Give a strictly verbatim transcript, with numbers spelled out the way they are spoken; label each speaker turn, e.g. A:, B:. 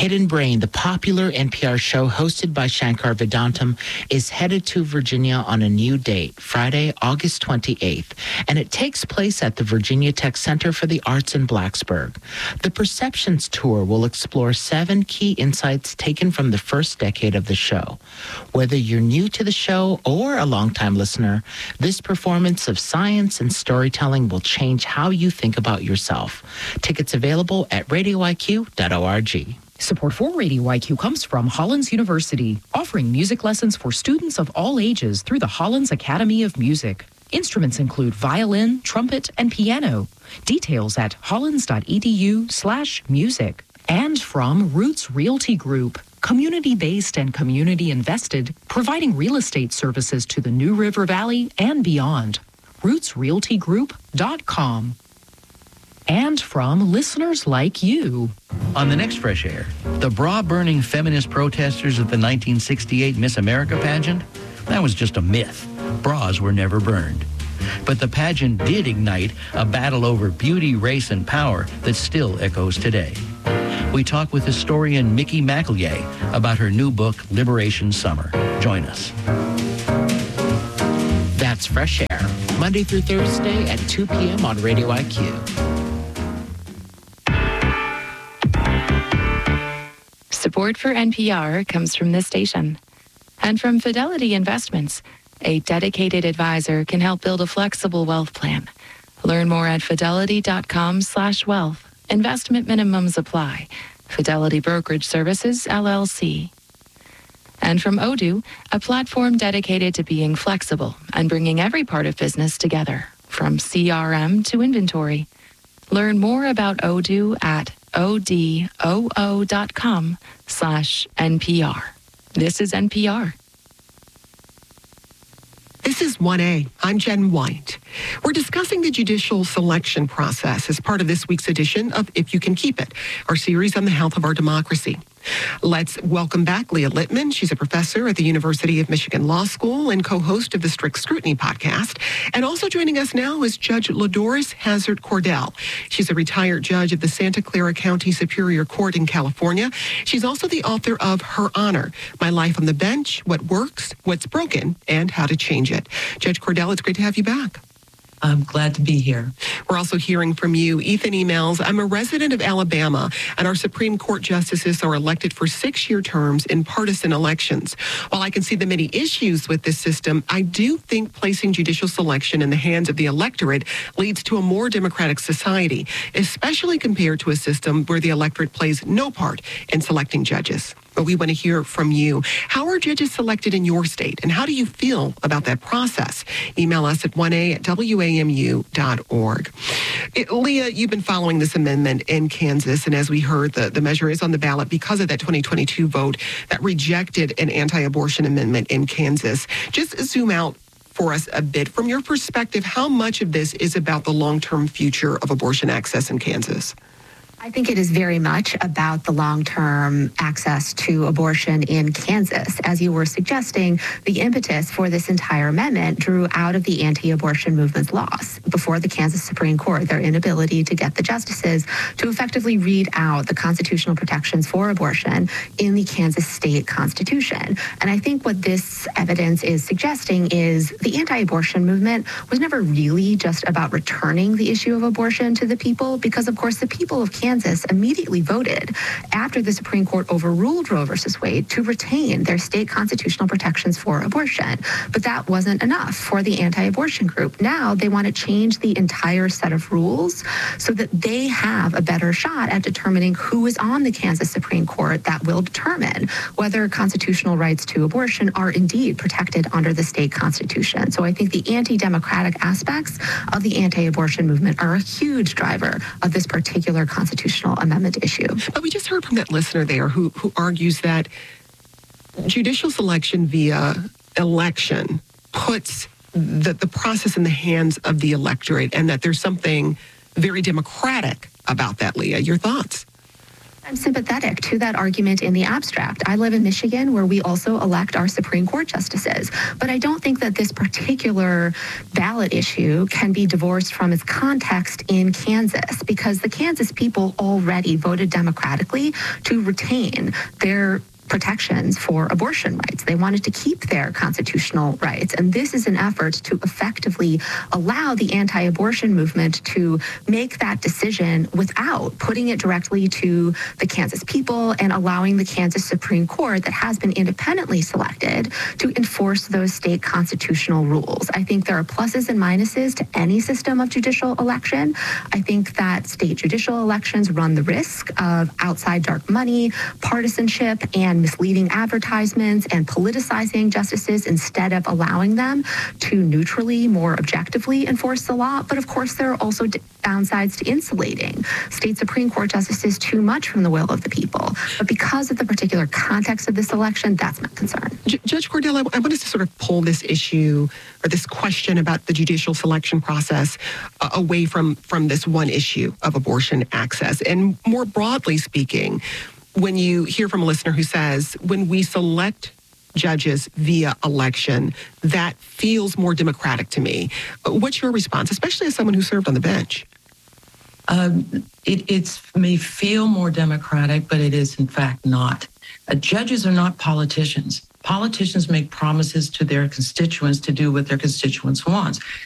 A: Hidden Brain, the popular N P R show hosted by Shankar Vedantam, is headed to Virginia on a new date, Friday, August twenty-eighth, and it takes place at the Virginia Tech Center for the Arts in Blacksburg. The Perceptions Tour will explore seven key insights taken from the first decade of the show. Whether you're new to the show or a longtime listener, this performance of science and storytelling will change how you think about yourself. Tickets available at radio I Q dot org.
B: Support for Radio I Q comes from Hollins University, offering music lessons for students of all ages through the Hollins Academy of Music. Instruments include violin, trumpet, and piano. Details at hollins.edu slash music. And from Roots Realty Group, community-based and community-invested, providing real estate services to the New River Valley and beyond. roots realty group dot com. And from listeners like you.
C: On the next Fresh Air, the bra-burning feminist protesters at the nineteen sixty-eight Miss America pageant? That was just a myth. Bras were never burned. But the pageant did ignite a battle over beauty, race, and power that still echoes today. We talk with historian Mickey McEllier about her new book, Liberation Summer. Join us.
A: That's Fresh Air, Monday through Thursday at two p.m. on Radio I Q.
D: Support for N P R comes from this station and from Fidelity Investments. A dedicated advisor can help build a flexible wealth plan. Learn more at fidelity.com slash wealth. Investment minimums apply. Fidelity Brokerage Services, L L C. And from Odoo, a platform dedicated to being flexible and bringing every part of business together, from C R M to inventory. Learn more about Odoo at odoo.com slash NPR. This is N P R.
E: This is one A. I'm Jen White. We're discussing the judicial selection process as part of this week's edition of If You Can Keep It, our series on the health of our democracy. Let's welcome back Leah Littman. She's a professor at the University of Michigan Law School and co-host of the Strict Scrutiny podcast. And also joining us now is Judge LaDoris Hazard Cordell. She's a retired judge of the Santa Clara County Superior Court in California. She's also the author of Her Honor, My Life on the Bench, What Works, What's Broken, and How to Change It. Judge Cordell, it's great to have you back.
F: I'm glad to be here.
E: We're also hearing from you. Ethan emails, I'm a resident of Alabama, and our Supreme Court justices are elected for six-year terms in partisan elections. While I can see the many issues with this system, I do think placing judicial selection in the hands of the electorate leads to a more democratic society, especially compared to a system where the electorate plays no part in selecting judges. But we want to hear from you. How are judges selected in your state, and how do you feel about that process? Email us at one A at W A M U dot org. It, Leah, you've been following this amendment in Kansas, and as we heard, the, the measure is on the ballot because of that twenty twenty-two vote that rejected an anti-abortion amendment in Kansas. Just zoom out for us a bit. From your perspective, how much of this is about the long-term future of abortion access in Kansas?
G: I think it is very much about the long-term access to abortion in Kansas. As you were suggesting, the impetus for this entire amendment drew out of the anti-abortion movement's loss before the Kansas Supreme Court, their inability to get the justices to effectively read out the constitutional protections for abortion in the Kansas state constitution. And I think what this evidence is suggesting is the anti-abortion movement was never really just about returning the issue of abortion to the people, because, of course, the people of Kansas Kansas immediately voted after the Supreme Court overruled Roe versus Wade to retain their state constitutional protections for abortion. But that wasn't enough for the anti-abortion group. Now they want to change the entire set of rules so that they have a better shot at determining who is on the Kansas Supreme Court that will determine whether constitutional rights to abortion are indeed protected under the state constitution. So I think the anti-democratic aspects of the anti-abortion movement are a huge driver of this particular constitutional amendment issue.
E: But we just heard from that listener there who, who argues that judicial selection via election puts the, the process in the hands of the electorate, and that there's something very democratic about that, Leah. Your thoughts?
G: I'm sympathetic to that argument in the abstract. I live in Michigan, where we also elect our Supreme Court justices. But I don't think that this particular ballot issue can be divorced from its context in Kansas, because the Kansas people already voted democratically to retain their protections for abortion rights. They wanted to keep their constitutional rights. And this is an effort to effectively allow the anti-abortion movement to make that decision without putting it directly to the Kansas people and allowing the Kansas Supreme Court, that has been independently selected, to enforce those state constitutional rules. I think there are pluses and minuses to any system of judicial election. I think that state judicial elections run the risk of outside dark money, partisanship, and misleading advertisements and politicizing justices instead of allowing them to neutrally, more objectively enforce the law. But of course, there are also downsides to insulating state Supreme Court justices too much from the will of the people. But because of the particular context of this election, that's my concern.
E: J- Judge Cordell, I, I want us to sort of pull this issue or this question about the judicial selection process uh, away from, from this one issue of abortion access. And more broadly speaking, when you hear from a listener who says, when we select judges via election, that feels more democratic to me. What's your response, especially as someone who served on the bench?
F: Um, it it's, may feel more democratic, but it is in fact not. Uh, judges are not politicians. Politicians make promises to their constituents to do what their constituents want.